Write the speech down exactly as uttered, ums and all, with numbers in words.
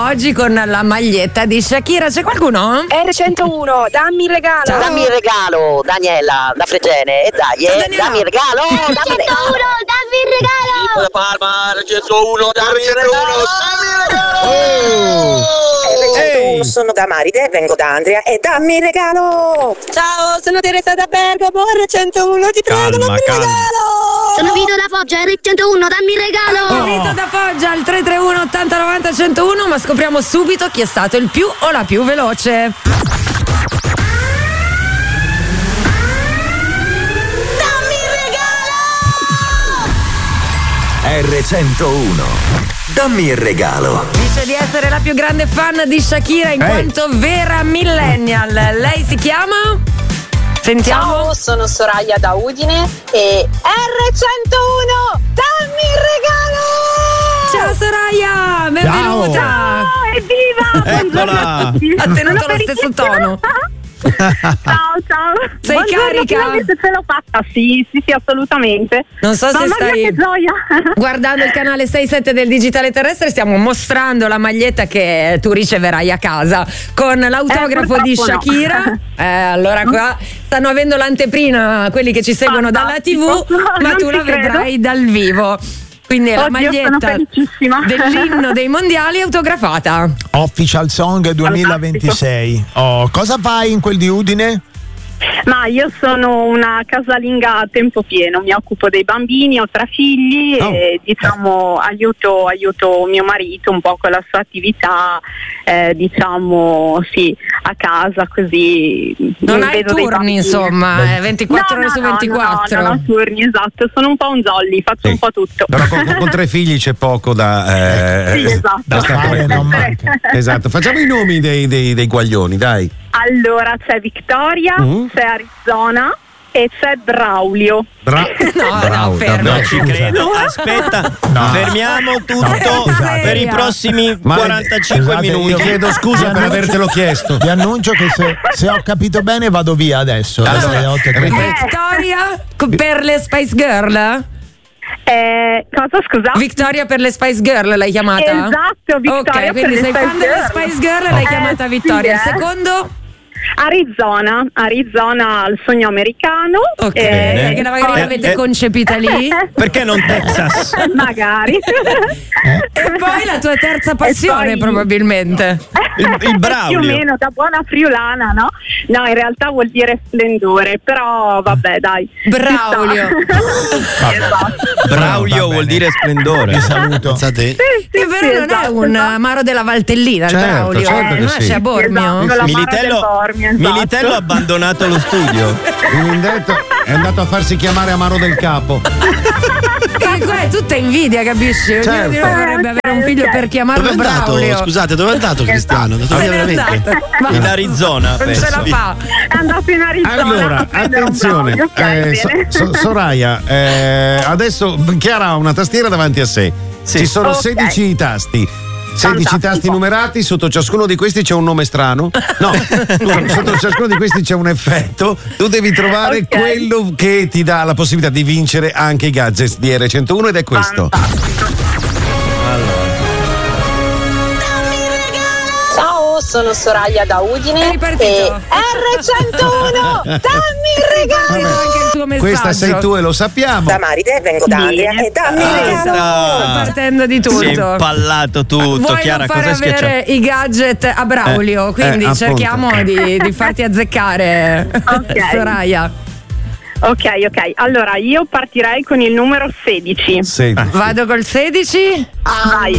oggi con la maglietta di Shakira. C'è qualcuno? erre centouno, dammi il regalo. Ciao. Dammi il regalo, Daniela, da Fregene. E dai, Ciao, eh, Daniela. dammi il regalo. Dammi il regalo. centouno, dammi il regalo! Filippo da Palma, erre centouno, dammi il regalo. Dammi il regalo. erre centouno, sono da Maride, vengo da Andrea e dammi il regalo. Ciao, sono Teresa da Bergamo, erre centouno, ti prego, Calma, dammi il calma. regalo! Sono Vito da Foggia, erre centouno, dammi il regalo! Vito da Foggia al tre tre uno ottanta novanta centouno, ma scopriamo subito chi è stato il più o la più veloce. erre centouno. Dammi il regalo. Dice di essere la più grande fan di Shakira in Ehi. quanto vera millennial. Lei si chiama? Sentiamo. Ciao, sono Soraya da Udine e erre centouno, dammi il regalo. Ciao Soraya, benvenuta. Ciao, evviva! Eccola. Ha tenuto lo stesso tono. Ciao, ciao. Sei Buongiorno, carica? finalmente ce l'ho fatta, sì, sì, sì, assolutamente. Non so se Mamma stai mia, che gioia. guardando il canale sei sette del Digitale Terrestre, stiamo mostrando la maglietta che tu riceverai a casa con l'autografo Eh, di purtroppo no. Shakira. Eh, allora qua stanno avendo l'anteprima quelli che ci seguono dalla tivù, Fantastico. ma Non tu ci la credo. vedrai dal vivo. Quindi è la Oddio, sono maglietta felicissima. dell'inno dei mondiali autografata. Official Song duemilaventisei. Oh, cosa fai in quel di Udine? Ma io sono una casalinga a tempo pieno, mi occupo dei bambini, ho tre figli Oh. e diciamo aiuto, aiuto mio marito un po' con la sua attività, eh, diciamo sì, a casa così. Non mi hai vedo dei turni, bambini. insomma, eh, ventiquattro No, ore no, su no, ventiquattro. No, no, no, turni, esatto, sono un po' un jolly, faccio Sì. un po' tutto. Però con, con tre figli c'è poco da, eh, Sì, esatto. da stare. fare, non manca. Esatto, facciamo i nomi dei, dei, dei guaglioni, dai. Allora c'è Victoria, Mm. c'è Arizona e c'è Braulio. Bra- No, Bravo, no, fermo. davvero. No, ci credo. Aspetta, fermiamo tutto scusate. per i prossimi Ma- quarantacinque scusate, minuti. Io chiedo scusa per avertelo chiesto. Vi annuncio che se, se ho capito bene vado via adesso. Adesso Allora, alle otto e trenta. Victoria co- per le Spice Girl? Eh, cosa scusa? Victoria per le Spice Girl l'hai chiamata? Esatto, Victoria Ok, per quindi le sei Spice fan delle Girl. Spice Girl e l'hai Eh, chiamata sì, Victoria. Il eh. secondo? Arizona, Arizona il sogno americano. Ok, Eh, perché la magari Eh, l'avete eh. concepita lì. Perché non Texas? Magari. E poi la tua terza passione, poi- probabilmente. Il- il Braulio. Più o meno, da buona friulana, no? No, in realtà vuol dire splendore, però vabbè, dai. ci sta. Braulio. Esatto. Braulio Va vuol bene. dire splendore. Vi saluto. Sì, sì, Che però sì, non è esatto, un esatto. amaro della Valtellina, il Certo, Braulio. certo eh, che nasce sì. a Bormio. Esatto, la Militello, Mara del Bormio, esatto. Militello ha abbandonato lo studio. Il indetto è andato a farsi chiamare Amaro del Capo. E qua è tutta invidia, capisci? Ognuno Certo. di noi vorrebbe Ok, avere un figlio ok. per chiamarlo Dove è andato? Braulio. Scusate, dove è andato Cristiano? Dove Se n'è veramente? andato. Ma In Arizona, non ce la penso. fa. È andato in Arizona. Allora, a prendere un attenzione, Braulio, ok, eh, so- bene. so- Soraya, eh, adesso Chiara ha una tastiera davanti a sé. Sì. Ci sono Ok. sedici tasti. sedici Fantastico. tasti numerati, sotto ciascuno di questi c'è un nome strano. No, scusa, sotto ciascuno di questi c'è un effetto. Tu devi trovare Ok. quello che ti dà la possibilità di vincere anche i gadgets di erre centouno ed è questo. Ciao, sono Soraya da Udine È ripartito. e erre centouno, dammi il regalo. Anche il tuo messaggio. Questa sei tu e lo sappiamo. Da Maride, vengo da Andrea e dammi il regalo. Sta partendo di tutto. Si è impallato tutto. Vuoi Chiara, non fare cosa è avere schiacciato? i gadget a Braulio, Eh, quindi eh, appunto. cerchiamo di, di farti azzeccare, Ok. Soraya. Ok, ok. Allora io partirei con il numero sedici. Sei- Vado col sedici. Vai.